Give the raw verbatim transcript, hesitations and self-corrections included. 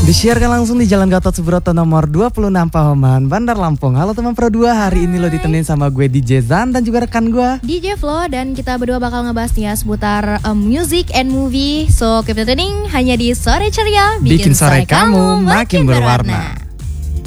Disiarkan langsung di Jalan Gatot Subroto nomor dua puluh enam Pahoman, Bandar Lampung. Halo teman Pro dua, hari ini lo ditemenin sama gue D J Zan dan juga rekan gue D J Flo, dan kita berdua bakal ngebahas nih ya seputar um, music and movie. So keep tuning hanya di Sore Ceria, bikin sore kamu makin berwarna.